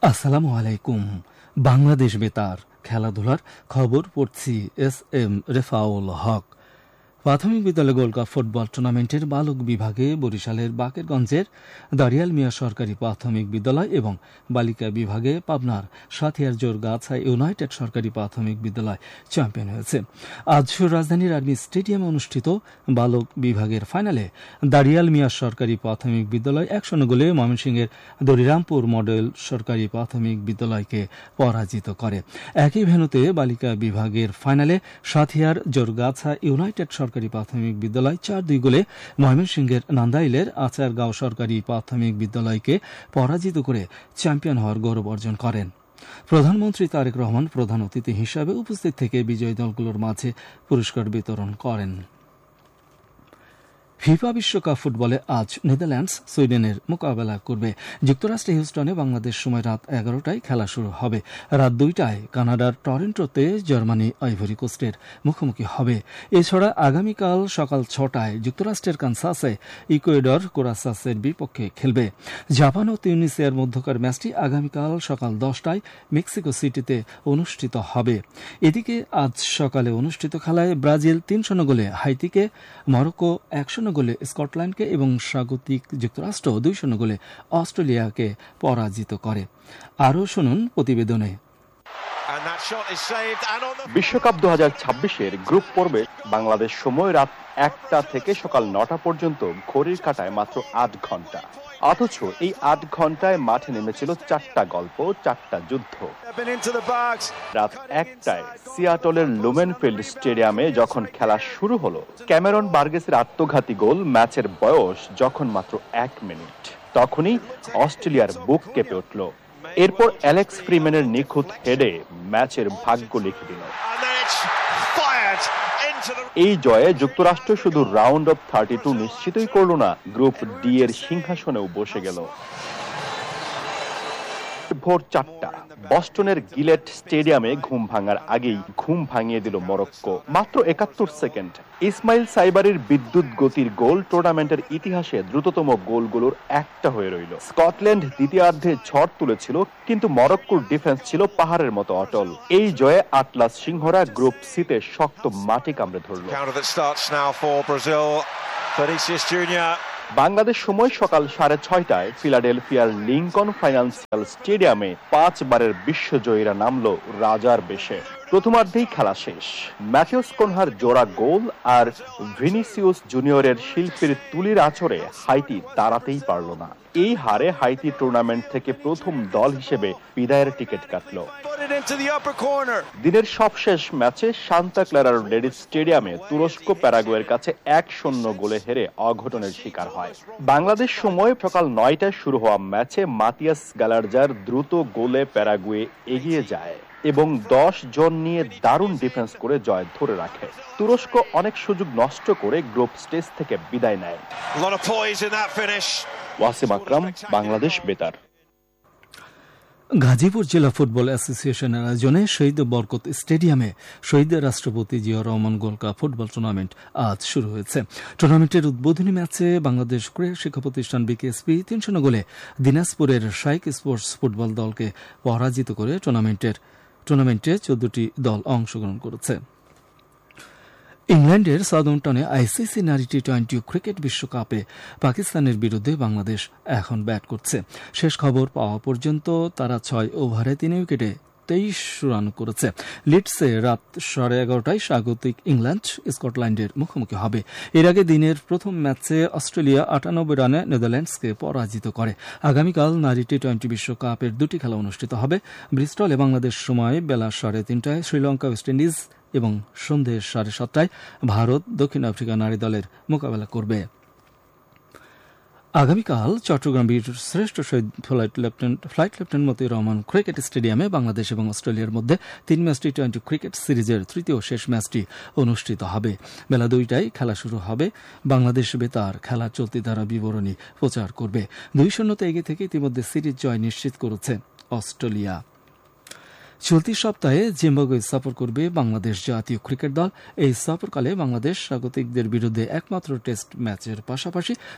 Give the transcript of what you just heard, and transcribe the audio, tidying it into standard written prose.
আসসালামু আলাইকুম। বাংলাদেশ বেতার খেলাধুলার খবর পড়ছি এস রেফাউল হক। প্রাথমিক বিদ্যালয় গোল্ড কাপ ফুটবল টুর্নামেন্টের বালক বিভাগে বরিশালের বাকেরগঞ্জের দারিয়াল মিয়া সরকারি প্রাথমিক বিদ্যালয় এবং বালিকা বিভাগে পাবনার সাথিয়ার জোরগাছা ইউনাইটেড সরকারি প্রাথমিক বিদ্যালয় চ্যাম্পিয়ন হয়েছে। আজ রাজধানীর আর্মি স্টেডিয়ামে অনুষ্ঠিত বালক বিভাগের ফাইনালে দারিয়াল মিয়া সরকারি প্রাথমিক বিদ্যালয় 1-0 গোলে ময়মনসিংহের দরিরামপুর মডেল সরকারি প্রাথমিক বিদ্যালয়কে পরাজিত করে। একই ভেন্যুতে বালিকা বিভাগের ফাইনালে সাথিয়ার জোরগাছা ইউনাইটেড সরকারি প্রাথমিক বিদ্যালয় 4-2 গোলে ময়মনসিংহের নান্দাইলের আচারগাঁও সরকারি প্রাথমিক বিদ্যালয়কে পরাজিত করে চ্যাম্পিয়ন হওয়ার গৌরব অর্জন করেন। প্রধানমন্ত্রী তারেক রহমান প্রধান অতিথি হিসাবে উপস্থিত থেকে বিজয়ী দলগুলোর মাঝে পুরস্কার বিতরণ করেন। ফিফা বিশ্বকাপ ফুটবলে আজ নেদারল্যান্ডস সুইডেনের মোকাবেলা করবে। যুক্তরাষ্ট্রের হিউস্টনে বাংলাদেশ সময় রাত 11টায় খেলা শুরু হবে। রাত 2টায় কানাডার টরন্টোতে জার্মানি আইভরি কোস্টের মুখোমুখি হবে। এছাড়া আগামীকাল সকাল 6টায় যুক্তরাষ্ট্রের কানসাসে ইকুয়েডর কোরাসাসের বিপক্ষে খেলবে। জাপান ও তিউনিসিয়ার মধ্যকার ম্যাচটি আগামীকাল সকাল 10টায় মেক্সিকো সিটিতে অনুষ্ঠিত হবে। এদিকে আজ সকালে অনুষ্ঠিত খেলায় ব্রাজিল 3-0 গোলে হাইতিকে, মরক্কো 1-0 গোলে স্কটল্যান্ডকে এবং স্বাগতিক যুক্তরাষ্ট্র 2-0 গোলে অস্ট্রেলিয়াকে পরাজিত করে। আরও শুনুন প্রতিবেদনে। বিশ্বকাপ 2026-এর গ্রুপ পর্বে বাংলাদেশ সময় রাত 1টা থেকে সকাল 9টা পর্যন্ত ঘড়ির কাঁটায় মাত্র 8 ঘন্টা। অথচ এই 8 ঘন্টায় মাঠে নেমেছিল 4টা গল্প, 4টা যুদ্ধ। রাত 1টায় সিয়াটলের লুমেনফিল্ড স্টেডিয়ামে যখন খেলা শুরু হলো, ক্যামেরন বার্গেসের আত্মঘাতী গোল ম্যাচের বয়স যখন মাত্র 1 মিনিট, তখনই অস্ট্রেলিয়ার বুক কেঁপে উঠল। এরপর অ্যালেক্স ফ্রিম্যানের নিখুঁত হেডে ম্যাচের ভাগ্য লিখে দিল। এই জয়ে যুক্তরাষ্ট্র শুধু রাউন্ড অফ 32 নিশ্চিতই করল না, গ্রুপ ডি এর সিংহাসনেও বসে গেল। ভোর 4টা বস্টনের গিলেট স্টেডিয়ামে ঘুম ভাঙার আগেই ঘুম ভাঙিয়ে দিল মরক্কো। মাত্র 71 সেকেন্ড ইসমাইল সাইবারির বিদ্যুৎ গতির গোল টুর্নামেন্টের ইতিহাসে দ্রুততম গোলগুলোর একটা হয়ে রইল। স্কটল্যান্ড দ্বিতীয়ার্ধে ঝড় তুলেছিল, কিন্তু মরক্কোর ডিফেন্স ছিল পাহাড়ের মতো অটল। এই জয়ে আটলাস সিংহরা গ্রুপ সিতে শক্ত মাটি কামড়ে ধরল। বাংলাদেশ সময় সকাল 6:30টায় ফিলাডেলফিয়ার লিংকন ফাইন্যান্সিয়াল স্টেডিয়ামে 5 বারের বিশ্বজয়ীরা নামলো রাজার বেশে। প্রথমার্ধেই খেলা শেষ। ম্যাথিউস কোনহার জোড়া গোল আর ভিনিসিয়াস জুনিয়রের শিল্পীর তুলির আঁচড়ে হাইতি দাঁড়াতেই পারল না। এই হারে হাইতি টুর্নামেন্ট থেকে প্রথম দল হিসেবে বিদায়ের টিকিট কাটল। দিনের সবশেষ ম্যাচে সান্তা ক্লারার লেডিস স্টেডিয়ামে তুরস্ক প্যারাগুয়ের কাছে 1-0 গোলে হেরে অঘটনের শিকার হয়। বাংলাদেশ সময় সকাল 9টায় শুরু হওয়া ম্যাচে মাতিয়াস গালারজার দ্রুত গোলে প্যারাগুয়ে এগিয়ে যায় এবং 10 জন নিয়ে দারুণ ডিফেন্স করে জয় ধরে রাখে। তুরস্ক অনেক সুযোগ নষ্ট করে গ্রুপ স্টেজ থেকে বিদায় নেয়। ওয়াসিম আকরাম, বাংলাদেশ বেতার। গাজীপুর জেলা ফুটবল অ্যাসোসিয়েশনের আয়োজনে শহীদ বরকত স্টেডিয়ামে শহীদ রাষ্ট্রপতি Ziaur Rahman gold cup football tournament আজ শুরু হয়েছে। টুর্নামেন্টের উদ্বোধনী ম্যাচে বাংলাদেশ ক্রীড়া শিক্ষা প্রতিষ্ঠান বিকেএসপি 3-0 গোলে দিনাজপুরের শাইক স্পোর্টস ফুটবল দলকে পরাজিত করে টুর্নামেন্টে 14টি দল অংশগ্রহণ করেছে। ইংল্যান্ডের সাউদাম্পটনে আইসিসি নারী টি-20 ক্রিকেট বিশ্বকাপে পাকিস্তানের বিরুদ্ধে বাংলাদেশ এখন ব্যাট করছে। শেষ খবর পাওয়া পর্যন্ত তারা 6 ওভারে 3 উইকেটে 23 রান করেছে। লিডসে রাত 11:30টায় স্বাগতিক ইংল্যান্ড স্কটল্যান্ডের মুখোমুখি হবে। এর আগে দিনের প্রথম ম্যাচে অস্ট্রেলিয়া 98 রানে নেদারল্যান্ডসকে পরাজিত করে। আগামীকাল নারী টি-20 বিশ্বকাপের 2টি খেলা অনুষ্ঠিত হবে। ব্রিস্টলে বাংলাদেশ সময় বেলা 3:30টায় শ্রীলঙ্কা ওয়েস্ট ইন্ডিজ এবং সন্ধ্যে 7:30টায় ভারত দক্ষিণ আফ্রিকা নারী দলের মোকাবেলা করবে। আগামীকাল চট্টগ্রাম বীর শ্রেষ্ঠ শহীদ flight lieutenant Motiur Rahman cricket স্টেডিয়ামে বাংলাদেশ এবং অস্ট্রেলিয়ার মধ্যে 3 ম্যাচ টি-20 ক্রিকেট সিরিজের তৃতীয় শেষ ম্যাচটি অনুষ্ঠিত হবে। বেলা 2টায় খেলা শুরু হবে। বাংলাদেশ বেতার খেলা চলতি ধারা বিবরণী প্রচার করবে। 2-0 এগিয়ে থেকে ইতিমধ্যে সিরিজ জয় নিশ্চিত করেছে অস্ট্রেলিয়া। চলতি সপ্তাহে জিম্বাবুয়ে সফর করবে বাংলাদেশ জাতীয় ক্রিকেট দল। এই সফরকালে বাংলাদেশ স্বাগতিকদের বিরুদ্ধে একমাত্র টেস্ট ম্যাচের পাশাপাশি